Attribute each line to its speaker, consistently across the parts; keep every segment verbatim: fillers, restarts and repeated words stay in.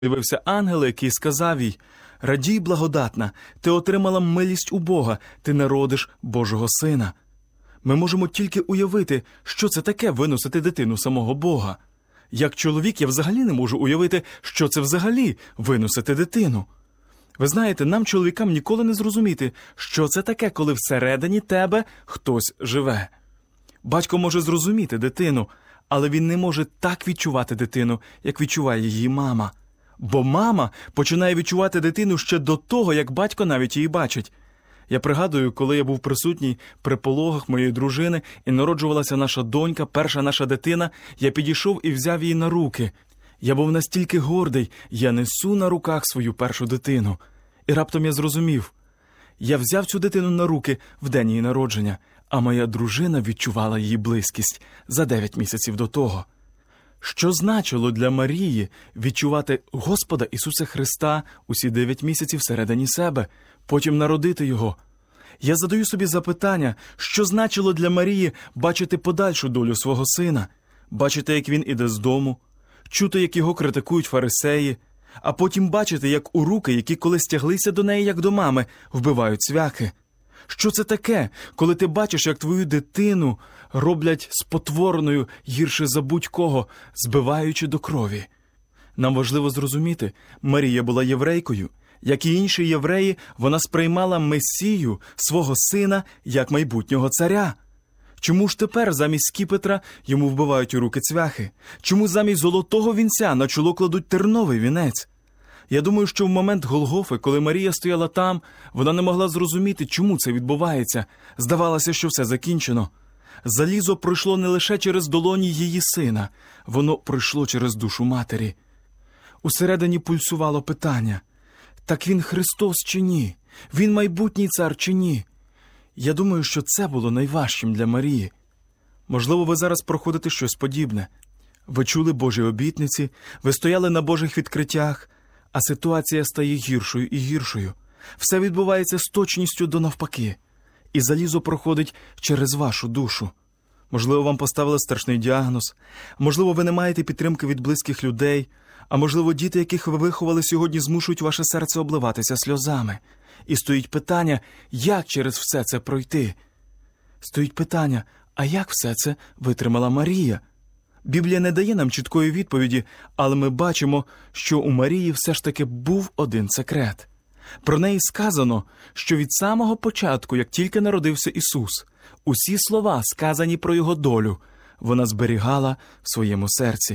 Speaker 1: Дивився ангел, який сказав їй: «Радій, благодатна, ти отримала милість у Бога, ти народиш Божого Сина». Ми можемо тільки уявити, що це таке виносити дитину самого Бога. Як чоловік я взагалі не можу уявити, що це взагалі виносити дитину. Ви знаєте, нам, чоловікам, ніколи не зрозуміти, що це таке, коли всередині тебе хтось живе. Батько може зрозуміти дитину, але він не може так відчувати дитину, як відчуває її мама. Бо мама починає відчувати дитину ще до того, як батько навіть її бачить. Я пригадую, коли я був присутній при пологах моєї дружини і народжувалася наша донька, перша наша дитина, я підійшов і взяв її на руки. Я був настільки гордий, я несу на руках свою першу дитину. І раптом я зрозумів. Я взяв цю дитину на руки в день її народження, а моя дружина відчувала її близькість за дев'ять місяців до того. Що значило для Марії відчувати Господа Ісуса Христа усі дев'ять місяців всередині себе, потім народити Його? Я задаю собі запитання, що значило для Марії бачити подальшу долю свого сина, бачити, як він іде з дому, чути, як його критикують фарисеї, а потім бачити, як у руки, які колись тяглися до неї, як до мами, вбивають цвяхи. Що це таке, коли ти бачиш, як твою дитину роблять спотвореною гірше за будь-кого, збиваючи до крові? Нам важливо зрозуміти, Марія була єврейкою. Як і інші євреї, вона сприймала Месію, свого сина, як майбутнього царя. Чому ж тепер замість скіпетра йому вбивають у руки цвяхи? Чому замість золотого вінця на чоло кладуть терновий вінець? Я думаю, що в момент Голгофи, коли Марія стояла там, вона не могла зрозуміти, чому це відбувається. Здавалося, що все закінчено. Залізо пройшло не лише через долоні її сина, воно пройшло через душу матері. Усередині пульсувало питання: так він Христос чи ні? Він майбутній цар чи ні? Я думаю, що це було найважчим для Марії. Можливо, ви зараз проходите щось подібне. Ви чули Божі обітниці, ви стояли на Божих відкриттях, а ситуація стає гіршою і гіршою. Все відбувається з точністю до навпаки. І залізо проходить через вашу душу. Можливо, вам поставили страшний діагноз, можливо, ви не маєте підтримки від близьких людей, а можливо, діти, яких ви виховали сьогодні, змушують ваше серце обливатися сльозами. І стоїть питання, як через все це пройти? Стоїть питання, а як все це витримала Марія? Біблія не дає нам чіткої відповіді, але ми бачимо, що у Марії все ж таки був один секрет. Про неї сказано, що від самого початку, як тільки народився Ісус, усі слова, сказані про Його долю, вона зберігала в своєму серці.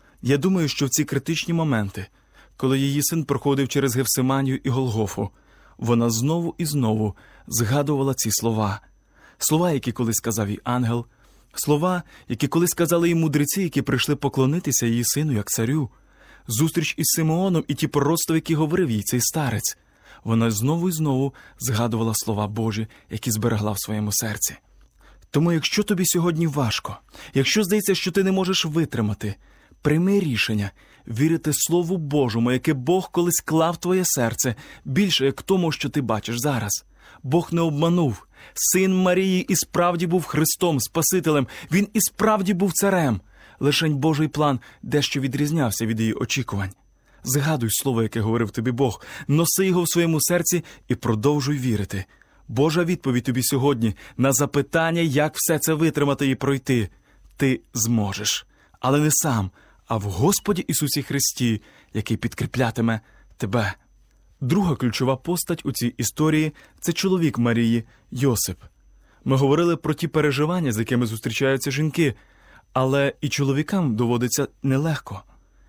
Speaker 1: Я думаю, що в ці критичні моменти, коли її син проходив через Гефсиманію і Голгофу, вона знову і знову згадувала ці слова. Слова, які колись сказав їй ангел, слова, які колись сказали їй мудреці, які прийшли поклонитися її сину як царю, зустріч із Симеоном і ті пророцтва, які говорив їй цей старець. Вона знову і знову згадувала слова Божі, які зберегла в своєму серці. Тому якщо тобі сьогодні важко, якщо здається, що ти не можеш витримати, прийми рішення вірити Слову Божому, яке Бог колись клав в твоє серце, більше як тому, що ти бачиш зараз. Бог не обманув. Син Марії і справді був Христом, Спасителем. Він і справді був царем. Лишень Божий план дещо відрізнявся від її очікувань. Згадуй слово, яке говорив тобі Бог, носи його в своєму серці і продовжуй вірити. Божа відповідь тобі сьогодні на запитання, як все це витримати і пройти. Ти зможеш. Але не сам, а в Господі Ісусі Христі, який підкріплятиме тебе. Друга ключова постать у цій історії – це чоловік Марії – Йосип. Ми говорили про ті переживання, з якими зустрічаються жінки, але і чоловікам доводиться нелегко.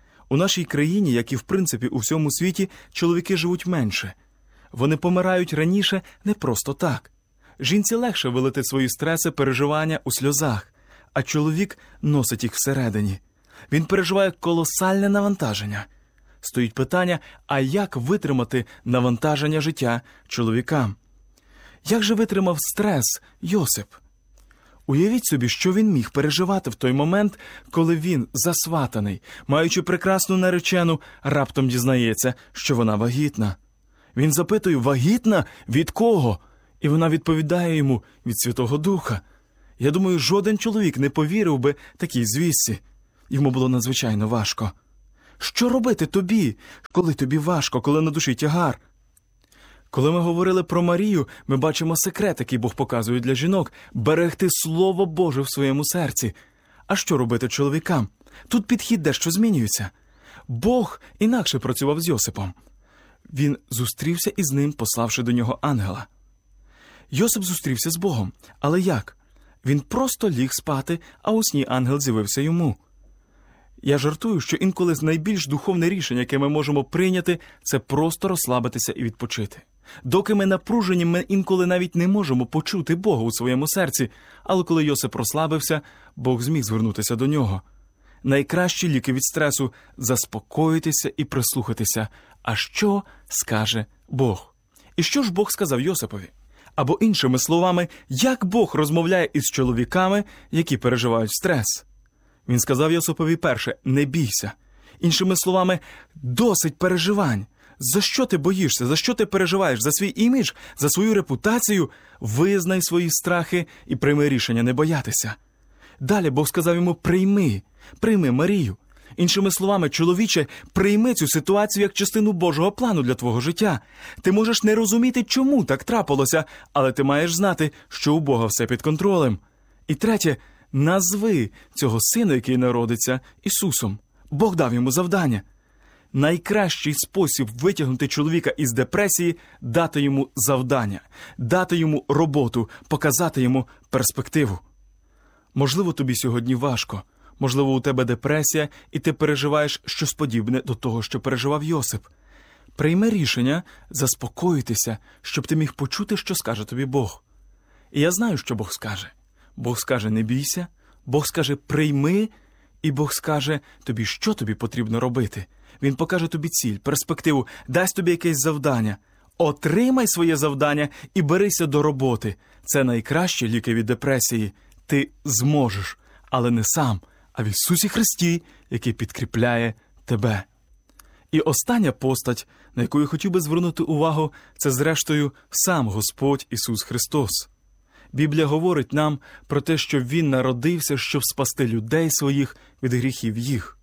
Speaker 1: У нашій країні, як і в принципі у всьому світі, чоловіки живуть менше. Вони помирають раніше не просто так. Жінці легше вилити свої стреси, переживання у сльозах, а чоловік носить їх всередині. Він переживає колосальне навантаження. Стоїть питання, а як витримати навантаження життя чоловікам? Як же витримав стрес Йосип? Уявіть собі, що він міг переживати в той момент, коли він, засватаний, маючи прекрасну наречену, раптом дізнається, що вона вагітна. Він запитує: вагітна? Від кого? І вона відповідає йому: від Святого Духа. Я думаю, жоден чоловік не повірив би такій звістці. Йому було надзвичайно важко. Що робити тобі, коли тобі важко, коли на душі тягар? Коли ми говорили про Марію, ми бачимо секрет, який Бог показує для жінок – берегти Слово Боже в своєму серці. А що робити чоловікам? Тут підхід дещо змінюється. Бог інакше працював з Йосипом. Він зустрівся із ним, пославши до нього ангела. Йосип зустрівся з Богом. Але як? Він просто ліг спати, а у сні ангел з'явився йому. Я жартую, що інколи найбільш духовне рішення, яке ми можемо прийняти, це просто розслабитися і відпочити. Доки ми напружені, ми інколи навіть не можемо почути Бога у своєму серці, але коли Йосип розслабився, Бог зміг звернутися до нього. Найкращі ліки від стресу – заспокоїтися і прислухатися. А що скаже Бог? І що ж Бог сказав Йосипові? Або іншими словами, як Бог розмовляє із чоловіками, які переживають стрес? Він сказав Йосипові перше – не бійся. Іншими словами, досить переживань. За що ти боїшся? За що ти переживаєш? За свій імідж? За свою репутацію? Визнай свої страхи і прийми рішення не боятися. Далі Бог сказав йому «прийми». Прийми Марію. Іншими словами, чоловіче, прийми цю ситуацію як частину Божого плану для твого життя. Ти можеш не розуміти, чому так трапилося, але ти маєш знати, що у Бога все під контролем. І третє, назви цього сина, який народиться, Ісусом. Бог дав йому завдання. Найкращий спосіб витягнути чоловіка із депресії – дати йому завдання, дати йому роботу, показати йому перспективу. Можливо, тобі сьогодні важко. Можливо, у тебе депресія, і ти переживаєш щось подібне до того, що переживав Йосип. Прийми рішення заспокоїтися, щоб ти міг почути, що скаже тобі Бог. І я знаю, що Бог скаже. Бог скаже «не бійся», Бог скаже «прийми», і Бог скаже тобі, що тобі потрібно робити. Він покаже тобі ціль, перспективу, дасть тобі якесь завдання. Отримай своє завдання і берися до роботи. Це найкращі ліки від депресії. Ти зможеш, але не сам, а в Ісусі Христі, який підкріпляє тебе. І остання постать, на яку я хотів би звернути увагу, це зрештою сам Господь Ісус Христос. Біблія говорить нам про те, що Він народився, щоб спасти людей своїх від гріхів їх.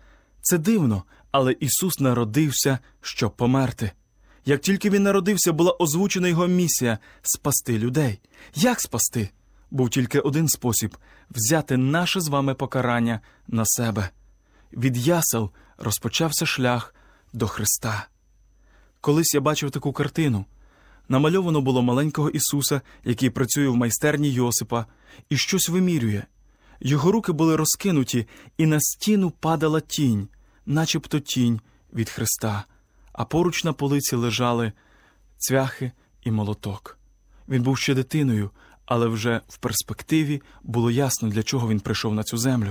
Speaker 1: Це дивно, але Ісус народився, щоб померти. Як тільки Він народився, була озвучена Його місія – спасти людей. Як спасти? Був тільки один спосіб – взяти наше з вами покарання на себе. Від ясел розпочався шлях до Христа. Колись я бачив таку картину. Намальовано було маленького Ісуса, який працює в майстерні Йосипа, і щось вимірює. Його руки були розкинуті, і на стіну падала тінь, начебто тінь від Христа, а поруч на полиці лежали цвяхи і молоток. Він був ще дитиною, але вже в перспективі було ясно, для чого він прийшов на цю землю.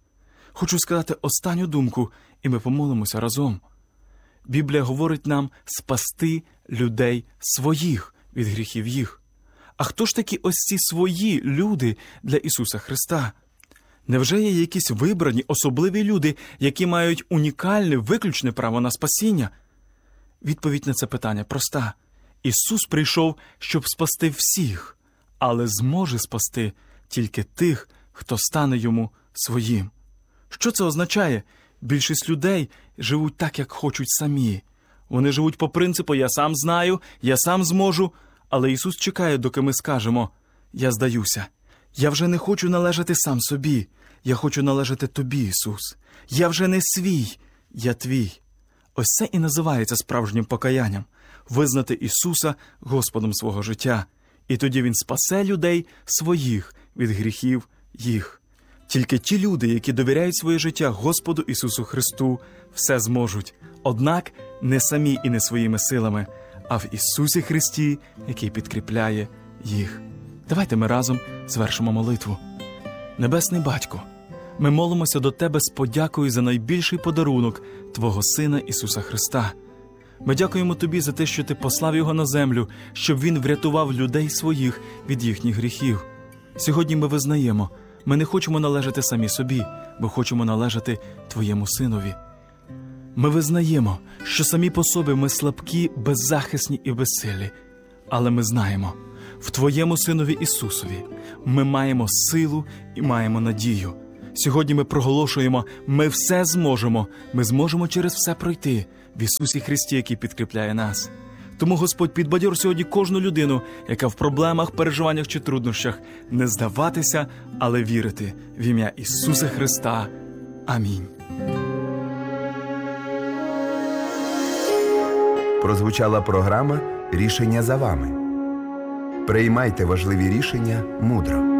Speaker 1: Хочу сказати останню думку, і ми помолимося разом. Біблія говорить нам спасти людей своїх від гріхів їх. А хто ж такі ось ці свої люди для Ісуса Христа? Невже є якісь вибрані, особливі люди, які мають унікальне, виключне право на спасіння? Відповідь на це питання проста. Ісус прийшов, щоб спасти всіх, але зможе спасти тільки тих, хто стане Йому своїм. Що це означає? Більшість людей живуть так, як хочуть самі. Вони живуть по принципу «я сам знаю», «я сам зможу», але Ісус чекає, доки ми скажемо «я здаюся». Я вже не хочу належати сам собі. Я хочу належати Тобі, Ісус. Я вже не свій, я Твій. Ось це і називається справжнім покаянням – визнати Ісуса Господом свого життя. І тоді Він спасе людей своїх від гріхів їх. Тільки ті люди, які довіряють своє життя Господу Ісусу Христу, все зможуть. Однак не самі і не своїми силами, а в Ісусі Христі, який підкріпляє їх. Давайте ми разом звершимо молитву. Небесний Батько, ми молимося до Тебе з подякою за найбільший подарунок Твого Сина Ісуса Христа. Ми дякуємо Тобі за те, що Ти послав Його на землю, щоб Він врятував людей своїх від їхніх гріхів. Сьогодні ми визнаємо, ми не хочемо належати самі собі, ми хочемо належати Твоєму Синові. Ми визнаємо, що самі по собі ми слабкі, беззахисні і безсилі. Але ми знаємо, в Твоєму Синові Ісусові ми маємо силу і маємо надію. Сьогодні ми проголошуємо, ми все зможемо, ми зможемо через все пройти в Ісусі Христі, який підкріпляє нас. Тому Господь підбадьор сьогодні кожну людину, яка в проблемах, переживаннях чи труднощах, не здаватися, але вірити в ім'я Ісуса Христа. Амінь.
Speaker 2: Прозвучала програма «Рішення за вами». Приймайте важливі рішення мудро.